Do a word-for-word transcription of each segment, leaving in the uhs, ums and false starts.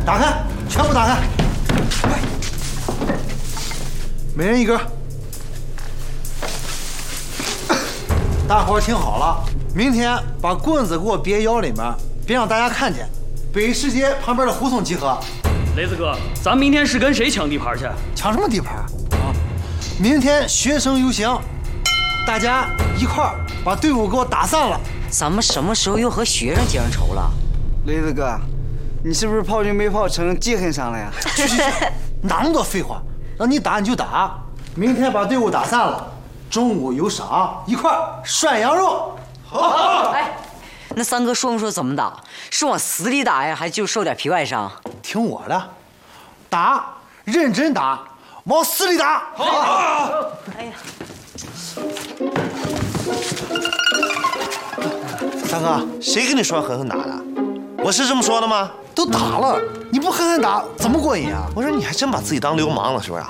打开，全部打开，快，每人一根。大伙儿听好了，明天把棍子给我别腰里面，别让大家看见。北市街旁边的胡同集合。 雷子哥，咱明天是跟谁抢地盘去？ 抢什么地盘啊？明天学生游行，大家一块儿把队伍给我打散了。 咱们什么时候又和学生结上仇了？ 雷子哥，你是不是炮军没炮成记恨上了呀？ 去去去，哪那么多废话？让你打你就打，明天把队伍打散了，中午有赏，一块儿涮羊肉。 好。哎，那三哥说没说怎么打？是往死里打呀，还就受点皮外伤？ 听我的，打，认真打，往死里打。好。哎呀。 大哥，谁跟你说狠狠打的？我是这么说的吗？ 都打了，你不狠狠打怎么过瘾啊？ 我说你还真把自己当流氓了，是不是？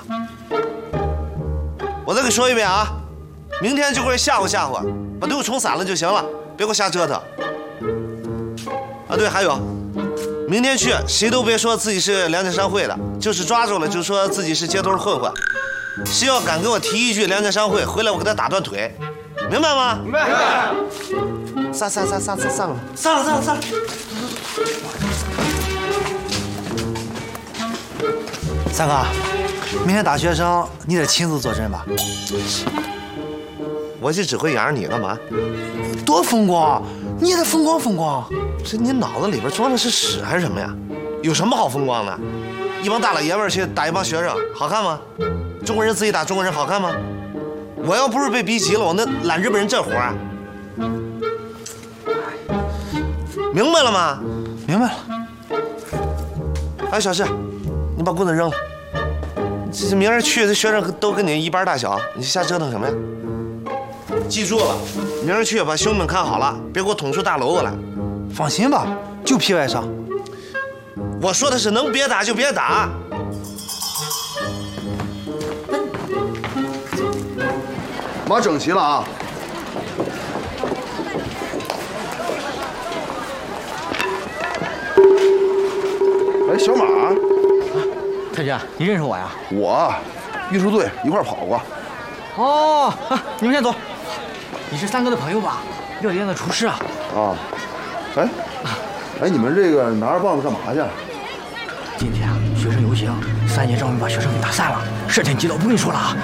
我再给说一遍啊，明天就过来吓唬吓唬，把队伍冲散了就行了，别给我瞎折腾。啊，对，还有，明天去谁都别说自己是良家商会的，就是抓住了就说自己是街头混混。谁要敢给我提一句良家商会，回来我给他打断腿，明白吗？明白。散散散散散散了， 散了散了散了。三哥，明天打学生你得亲自坐镇吧？ 我就只会养着你干嘛？ 多风光，你也得风光风光。 这你脑子里边装的是屎还是什么呀？有什么好风光的？一帮大老爷们儿去打一帮学生，好看吗？中国人自己打中国人好看吗？我要不是被逼急了，我那揽日本人这活啊！明白了吗？ 明白了。 哎，小志，你把棍子扔了。这这明儿去，这学生都跟你一般大小，你瞎折腾什么呀？记住了，明儿去把兄弟们看好了，别给我捅出大娄子来。 放心吧，就皮外伤。 我说的是能别打就别打。 码整齐了啊！哎，小马，啊， 太君，你认识我呀？ 我，艺术队一块跑过。 哦，啊，你们先走。你是三哥的朋友吧？料理店的厨师啊。 啊，哎，哎，你们这个拿着棒子干嘛去？ 今天啊，学生游行，三姐终于把学生给打散了，事情急了，我不跟你说了啊。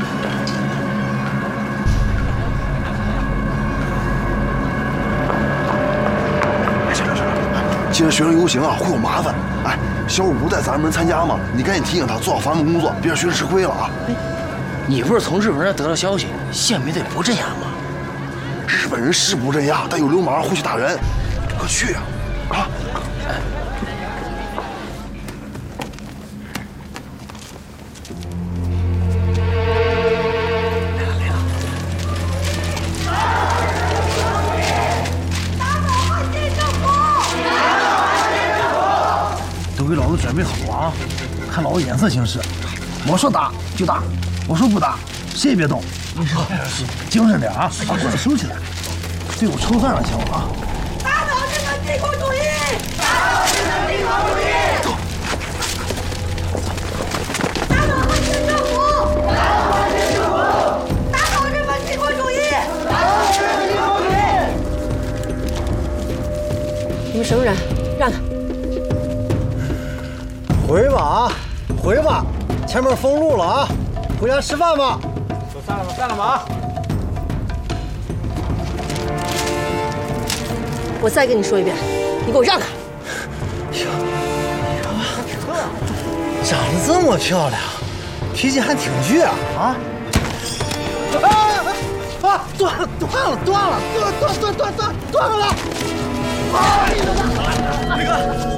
今天学生游行啊，会有麻烦。哎，小五不在咱们参加吗？你赶紧提醒他做好防范工作，别让学生吃亏了啊！ 哎，你不是从日本人得到消息，县民队不镇压吗？ 日本人是不镇压，但有流氓会去打人，快去呀！啊！哎。 都给老子准备好了啊！看老子眼色行事，我说打就打，我说不打谁也别动。你说精神点啊！把棍子收起来，队伍抽散了行吗？ 打倒日本帝国主义！打倒日本帝国主义！打倒汉奸政府！打倒汉奸政府！打倒日本帝国主义！打倒日本帝国主义！你们什么人？让开！ 回吧啊，回吧，前面封路了啊，回家吃饭吧。 都散了吧，散了吧啊！ 我再跟你说一遍，你给我让开！ 长得这么漂亮，脾气还挺倔啊啊！啊啊！断了断了断了断断断断断断了！啊！李哥。